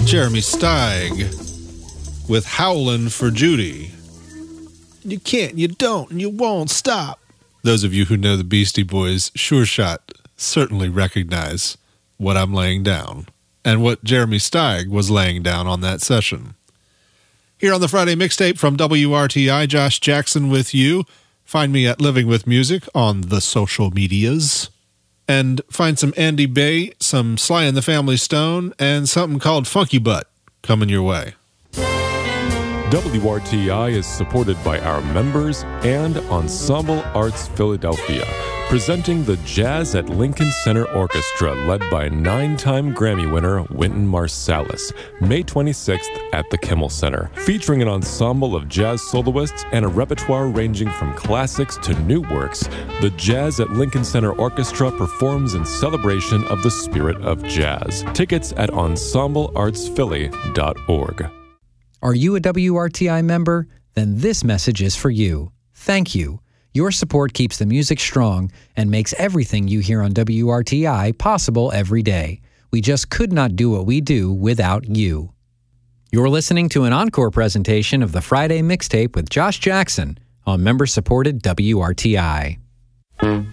Jeremy Steig with Howlin' for Judy. You can't, you don't, and you won't stop. Those of you who know the Beastie Boys Sure Shot certainly recognize what I'm laying down and what Jeremy Steig was laying down on that session. Here on the Friday Mixtape from WRTI, Josh Jackson with you. Find me at Living with Music on the social medias. And find some Andy Bay, some Sly and the Family Stone, and something called Funky Butt coming your way. WRTI is supported by our members and Ensemble Arts Philadelphia, presenting the Jazz at Lincoln Center Orchestra, led by 9-time Grammy winner Wynton Marsalis, May 26th at the Kimmel Center. Featuring an ensemble of jazz soloists and a repertoire ranging from classics to new works, the Jazz at Lincoln Center Orchestra performs in celebration of the spirit of jazz. Tickets at ensembleartsphilly.org. Are you a WRTI member? Then this message is for you. Thank you. Your support keeps the music strong and makes everything you hear on WRTI possible every day. We just could not do what we do without you. You're listening to an encore presentation of the Friday Mixtape with Josh Jackson on member-supported WRTI.